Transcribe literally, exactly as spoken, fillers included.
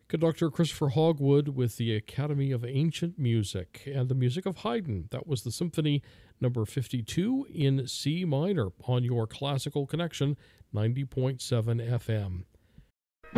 Conductor Christopher Hogwood with the Academy of Ancient Music and the music of Haydn. That was the Symphony number fifty-two in C minor on your Classical Connection ninety point seven F M.